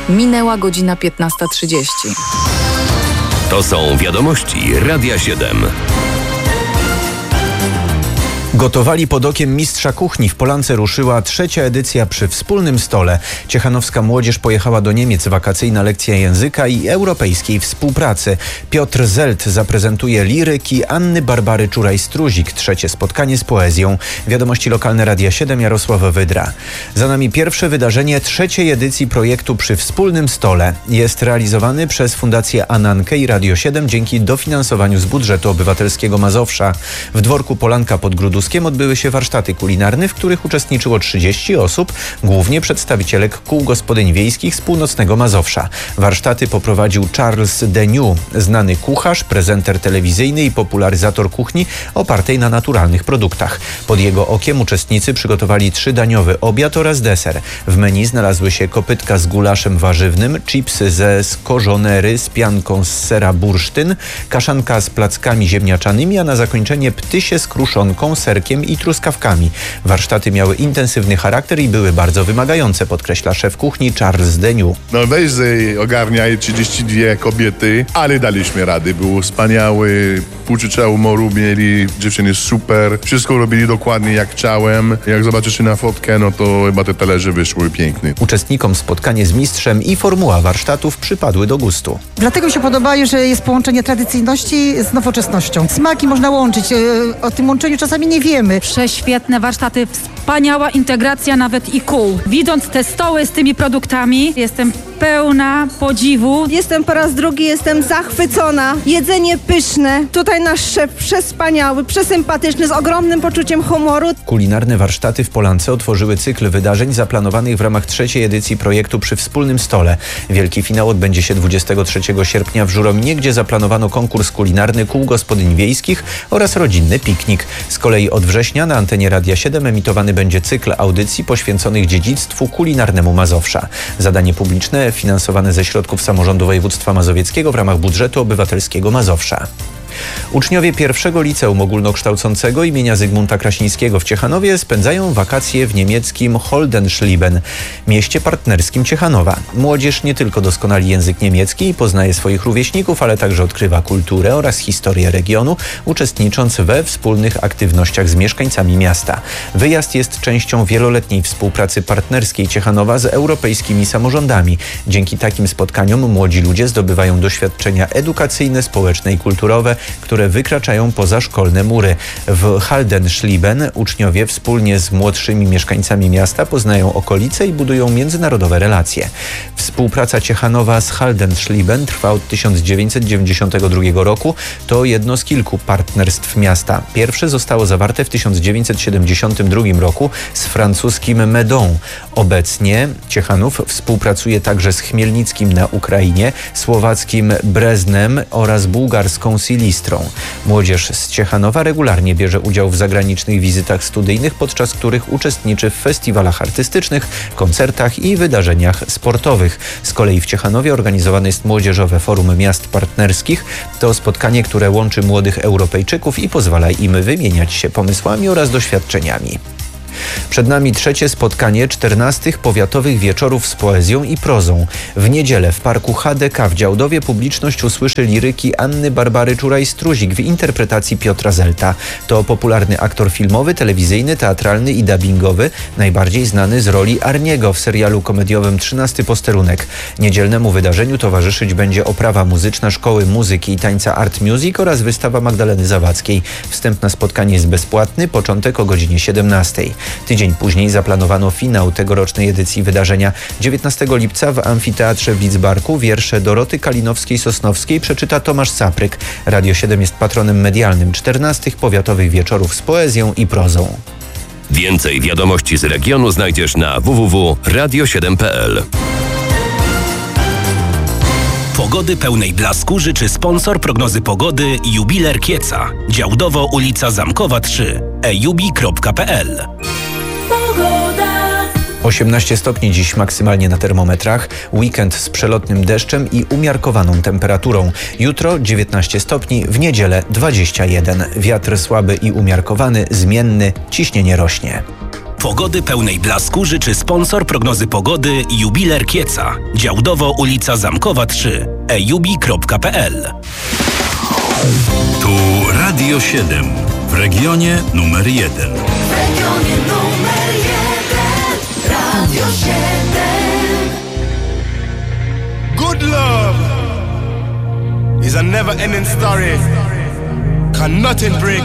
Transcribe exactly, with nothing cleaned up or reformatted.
Minęła godzina piętnasta trzydzieści. To są wiadomości Radia siedem. Gotowali pod okiem mistrza kuchni. W Polance ruszyła trzecia edycja Przy wspólnym stole. Ciechanowska młodzież pojechała do Niemiec. Wakacyjna lekcja języka i europejskiej współpracy. Piotr Zelt zaprezentuje liryki Anny Barbary Czuraj-Struzik. Trzecie spotkanie z poezją. Wiadomości lokalne Radia siedem, Jarosław Wydra. Za nami pierwsze wydarzenie trzeciej edycji projektu Przy wspólnym stole. Jest realizowany przez Fundację Anankę i Radio siedem dzięki dofinansowaniu z budżetu obywatelskiego Mazowsza. W dworku Polanka pod Gruduskiem odbyły się warsztaty kulinarne, w których uczestniczyło trzydzieści osób, głównie przedstawiciele kół gospodyń wiejskich z północnego Mazowsza. Warsztaty poprowadził Charles Deniu, znany kucharz, prezenter telewizyjny i popularyzator kuchni opartej na naturalnych produktach. Pod jego okiem uczestnicy przygotowali trzydaniowy obiad oraz deser. W menu znalazły się kopytka z gulaszem warzywnym, chipsy ze skorzonery z pianką z sera bursztyn, kaszanka z plackami ziemniaczanymi, a na zakończenie ptysie z kruszonką, serkiem i truskawkami. Warsztaty miały intensywny charakter i były bardzo wymagające, podkreśla szef kuchni Charles Deniu. No weź ogarniaj trzydzieści dwie kobiety, ale daliśmy rady. Było wspaniały, poczucia humoru mieli, dziewczyny super, wszystko robili dokładnie jak chciałem. Jak zobaczycie na fotkę, no to chyba te talerze wyszły piękne. Uczestnikom spotkanie z mistrzem i formuła warsztatów przypadły do gustu. Dlatego mi się podobają, że jest połączenie tradycyjności z nowoczesnością. Smaki można łączyć, o tym łączeniu czasami nie wiemy. Prześwietne warsztaty, wspaniała integracja nawet i kół. Widząc te stoły z tymi produktami, jestem pełna podziwu. Jestem po raz drugi, jestem zachwycona. Jedzenie pyszne. Tutaj nasz szef przespaniały, przesympatyczny, z ogromnym poczuciem humoru. Kulinarne warsztaty w Polance otworzyły cykl wydarzeń zaplanowanych w ramach trzeciej edycji projektu Przy wspólnym stole. Wielki finał odbędzie się dwudziestego trzeciego sierpnia w Żurominie, gdzie zaplanowano konkurs kulinarny kół gospodyń wiejskich oraz rodzinny piknik. Z kolei od września na antenie Radia siedem emitowany będzie cykl audycji poświęconych dziedzictwu kulinarnemu Mazowsza. Zadanie publiczne finansowane ze środków samorządu województwa mazowieckiego w ramach budżetu obywatelskiego Mazowsza. Uczniowie pierwszego liceum ogólnokształcącego imienia Zygmunta Krasińskiego w Ciechanowie spędzają wakacje w niemieckim Holdenschlieben, mieście partnerskim Ciechanowa. Młodzież nie tylko doskonali język niemiecki i poznaje swoich rówieśników, ale także odkrywa kulturę oraz historię regionu, uczestnicząc we wspólnych aktywnościach z mieszkańcami miasta. Wyjazd jest częścią wieloletniej współpracy partnerskiej Ciechanowa z europejskimi samorządami. Dzięki takim spotkaniom młodzi ludzie zdobywają doświadczenia edukacyjne, społeczne i kulturowe, które wykraczają poza szkolne mury. W Holdenschlieben uczniowie wspólnie z młodszymi mieszkańcami miasta poznają okolice i budują międzynarodowe relacje. Współpraca Ciechanowa z Holdenschlieben trwa od tysiąc dziewięćset dziewięćdziesiątego drugiego roku. To jedno z kilku partnerstw miasta. Pierwsze zostało zawarte w tysiąc dziewięćset siedemdziesiątym drugim roku z francuskim Meudon. Obecnie Ciechanów współpracuje także z Chmielnickim na Ukrainie, słowackim Breznem oraz bułgarską Silistrą. Młodzież z Ciechanowa regularnie bierze udział w zagranicznych wizytach studyjnych, podczas których uczestniczy w festiwalach artystycznych, koncertach i wydarzeniach sportowych. Z kolei w Ciechanowie organizowane jest Młodzieżowe Forum Miast Partnerskich. To spotkanie, które łączy młodych Europejczyków i pozwala im wymieniać się pomysłami oraz doświadczeniami. Przed nami trzecie spotkanie czternastych powiatowych wieczorów z poezją i prozą. W niedzielę w parku H D K w Działdowie publiczność usłyszy liryki Anny Barbary Czuraj-Struzik w interpretacji Piotra Zelta. To popularny aktor filmowy, telewizyjny, teatralny i dubbingowy, najbardziej znany z roli Arniego w serialu komediowym trzynasty posterunek. Niedzielnemu wydarzeniu towarzyszyć będzie oprawa muzyczna Szkoły Muzyki i Tańca Art Music oraz wystawa Magdaleny Zawadzkiej. Wstęp na spotkanie jest bezpłatny, początek o godzinie siedemnastej. Tydzień później zaplanowano finał tegorocznej edycji wydarzenia. dziewiętnastego lipca w Amfiteatrze w Lidzbarku wiersze Doroty Kalinowskiej-Sosnowskiej przeczyta Tomasz Sapryk. Radio siedem jest patronem medialnym czternastych powiatowych wieczorów z poezją i prozą. Więcej wiadomości z regionu znajdziesz na w w w kropka radio siedem kropka p l. Pogody pełnej blasku życzy sponsor prognozy pogody Jubiler Kieca. Działdowo, ulica Zamkowa trzy. e jubi kropka p l. osiemnaście stopni dziś maksymalnie na termometrach. Weekend z przelotnym deszczem i umiarkowaną temperaturą. Jutro dziewiętnaście stopni, w niedzielę dwadzieścia jeden. Wiatr słaby i umiarkowany, zmienny, ciśnienie rośnie. Pogody pełnej blasku życzy sponsor prognozy pogody Jubiler Kieca. Działdowo ulica Zamkowa trzy. e jubi kropka p l. Tu Radio siedem. W regionie numer jeden. W regionie numer jeden. Radio siedem. Good love is a never-ending story. Can nothing break